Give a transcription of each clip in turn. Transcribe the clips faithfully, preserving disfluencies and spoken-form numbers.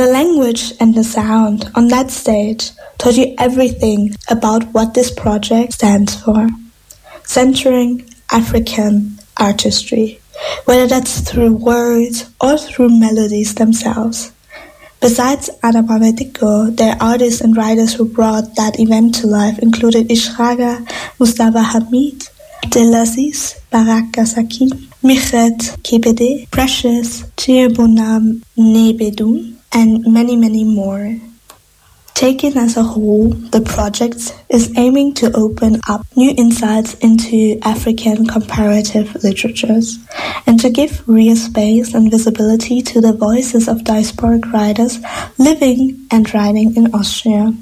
the language and the sound on that stage told you everything about what this project stands for. Centering African artistry, whether that's through words or through melodies themselves. Besides Adama Dicko, their artists and writers who brought that event to life included Ishraga, Mustafa Hamid, Abdelaziz Barak-Gasaki, Michet Kebede, Precious, Chirbonam Nebedoun, and many, many more. Taken as a whole, the project is aiming to open up new insights into African comparative literatures and to give real space and visibility to the voices of diasporic writers living and writing in Austria.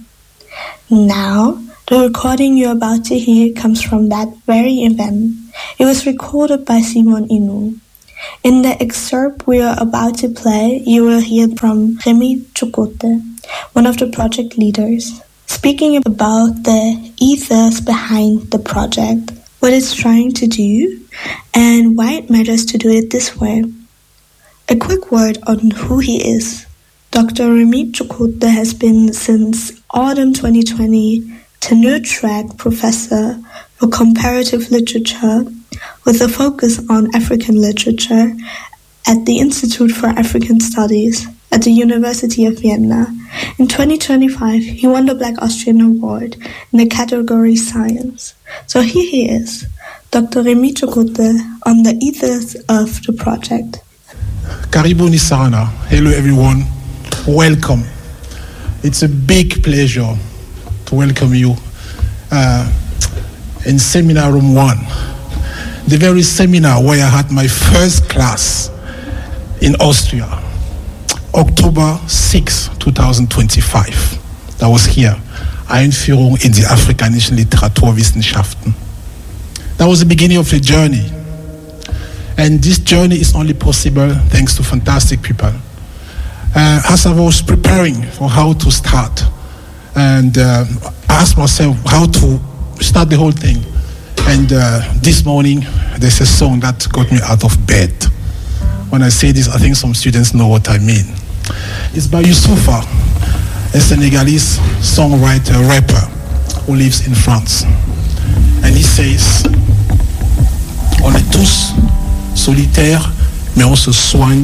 Now, the recording you're about to hear comes from that very event. It was recorded by Simon Inu. In the excerpt we are about to play, you will hear from Remy Chukote, one of the project leaders, speaking about the ethos behind the project, what it's trying to do, and why it matters to do it this way. A quick word on who he is. Doctor Remy Chukote has been since autumn twenty twenty tenure-track professor for comparative literature with a focus on African literature at the Institute for African Studies at the University of Vienna. In twenty twenty-five, he won the Black Austrian Award in the category Science. So here he is, Doctor Remy Chukote, on the ethos of the project. Karibuni sana. Hello everyone. Welcome. It's a big pleasure to welcome you uh, in Seminar Room one. The very seminar where I had my first class in Austria, October sixth, twenty twenty-five. That was here, Einführung in die afrikanischen Literaturwissenschaften. That was the beginning of the journey. And this journey is only possible thanks to fantastic people. Uh, as I was preparing for how to start, and uh, asked myself how to start the whole thing. And uh, this morning, there's a song that got me out of bed. When I say this, I think some students know what I mean. It's by Youssoufa, a Senegalese songwriter, rapper, who lives in France. And he says, on est tous solitaires, mais on se soigne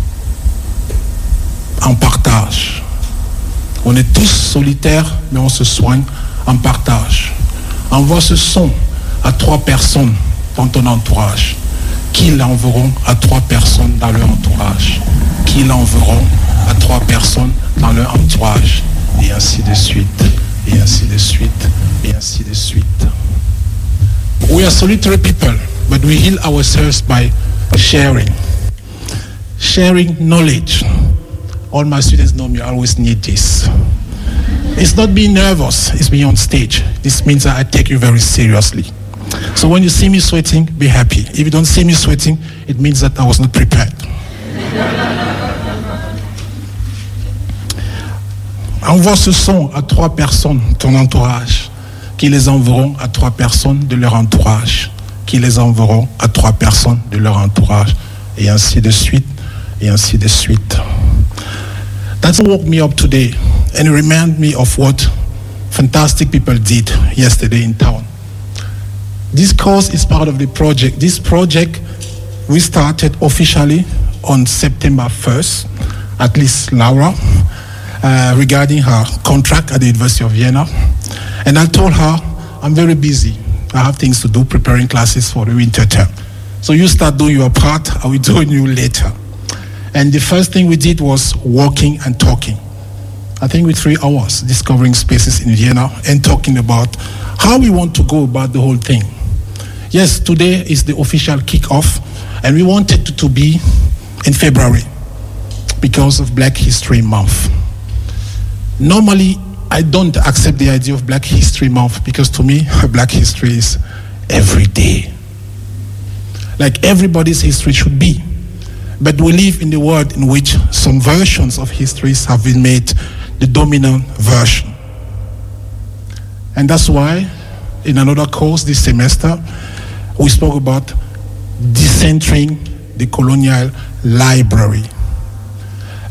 en partage. On est tous solitaires, mais on se soigne en partage. Envoie ce son à trois personnes dans ton entourage, qui l'enverront à trois personnes dans leur entourage, qui l'enverront à trois personnes dans leur entourage, et ainsi de suite, et ainsi de suite, et ainsi de suite. We are solitary people, but we heal ourselves by sharing. Sharing knowledge. All my students know me, I always need this. It's not being nervous, it's being on stage. This means that I take you very seriously. So when you see me sweating, be happy. If you don't see me sweating, it means that I was not prepared. Envoie ce son à trois personnes de ton entourage, qui les enverront à trois personnes de leur entourage, qui les enverront à trois personnes de leur entourage, et ainsi de suite, et ainsi de suite. That's what woke me up today and remind me of what fantastic people did yesterday in town. This course is part of the project. This project we started officially on September first, at least Laura, uh, regarding her contract at the University of Vienna. And I told her, I'm very busy. I have things to do, preparing classes for the winter term. So you start doing your part, I will join you later. And the first thing we did was walking and talking. I think with three hours discovering spaces in Vienna and talking about how we want to go about the whole thing. Yes, today is the official kick-off, and we wanted to, to be in February because of Black History Month. Normally, I don't accept the idea of Black History Month because to me, Black history is every day. Like everybody's history should be. But we live in a world in which some versions of histories have been made the dominant version. And that's why, in another course this semester, we spoke about decentering the colonial library.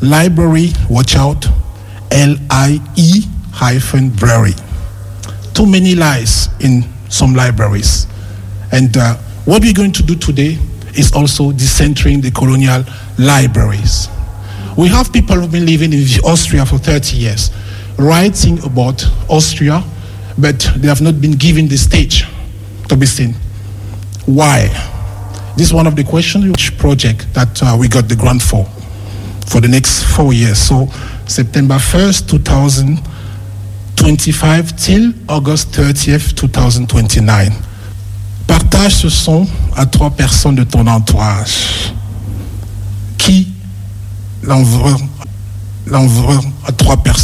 Library, watch out, L I E hyphen Brary. Too many lies in some libraries. And uh, what we're going to do today is also decentering the colonial libraries. We have people who've been living in Austria for thirty years, writing about Austria, but they have not been given the stage to be seen. Why? This is one of the questions, which project that uh, we got the grant for, for the next four years. So September first, two thousand twenty-five till August thirtieth, two thousand twenty-nine. Partage ce son à trois personnes de ton entourage. Qui l'envoie, l'envoie à trois personnes?